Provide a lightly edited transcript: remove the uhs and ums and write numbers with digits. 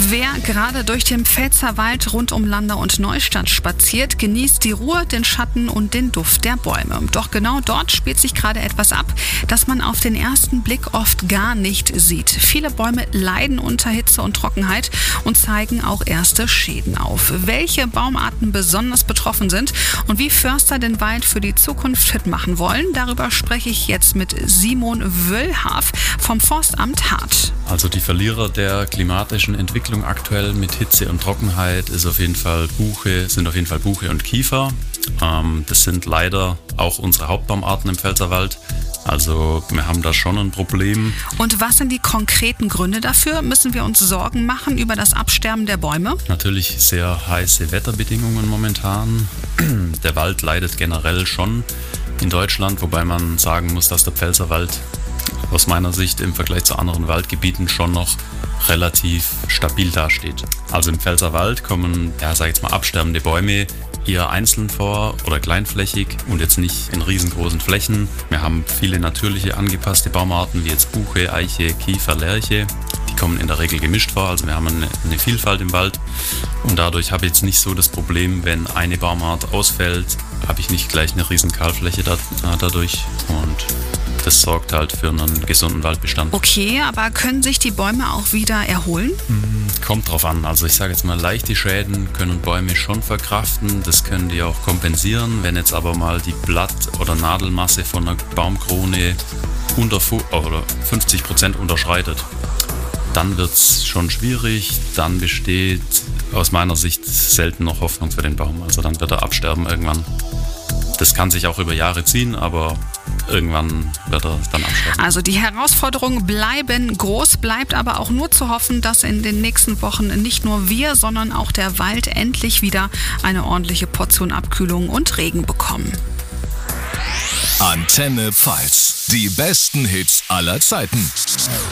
Wer gerade durch den Pfälzerwald rund um Landau und Neustadt spaziert, genießt die Ruhe, den Schatten und den Duft der Bäume. Doch genau dort spielt sich gerade etwas ab, das man auf den ersten Blick oft gar nicht sieht. Viele Bäume leiden unter Hitze und Trockenheit und zeigen auch erste Schäden auf. Welche Baumarten besonders betroffen sind und wie Förster den Wald für die Zukunft fit machen wollen, darüber spreche ich jetzt mit Simon Wöllhaf vom Forstamt Hart. Also die Verlierer der klimatischen Entwicklung aktuell mit Hitze und Trockenheit sind auf jeden Fall Buche und Kiefer. Das sind leider auch unsere Hauptbaumarten im Pfälzerwald. Also wir haben da schon ein Problem. Und was sind die konkreten Gründe dafür? Müssen wir uns Sorgen machen über das Absterben der Bäume? Natürlich sehr heiße Wetterbedingungen momentan. Der Wald leidet generell schon in Deutschland, wobei man sagen muss, dass der Pfälzerwald aus meiner Sicht im Vergleich zu anderen Waldgebieten schon noch relativ stabil dasteht. Also im Pfälzerwald kommen, absterbende Bäume eher einzeln vor oder kleinflächig und jetzt nicht in riesengroßen Flächen. Wir haben viele natürliche angepasste Baumarten wie jetzt Buche, Eiche, Kiefer, Lärche. Die kommen in der Regel gemischt vor, also wir haben eine Vielfalt im Wald und dadurch habe ich jetzt nicht so das Problem, wenn eine Baumart ausfällt, habe ich nicht gleich eine riesen Kahlfläche dadurch und das sorgt halt für einen gesunden Waldbestand. Okay, aber können sich die Bäume auch wieder erholen? Kommt drauf an. Also ich sage jetzt mal, leichte Schäden können Bäume schon verkraften. Das können die auch kompensieren. Wenn jetzt aber mal die Blatt- oder Nadelmasse von einer Baumkrone unter 50% unterschreitet, dann wird es schon schwierig. Dann besteht aus meiner Sicht selten noch Hoffnung für den Baum. Also dann wird er absterben irgendwann. Das kann sich auch über Jahre ziehen, aber irgendwann wird er dann absterben. Also die Herausforderungen bleiben groß, bleibt aber auch nur zu hoffen, dass in den nächsten Wochen nicht nur wir, sondern auch der Wald endlich wieder eine ordentliche Portion Abkühlung und Regen bekommen. Antenne Pfalz. Die besten Hits aller Zeiten.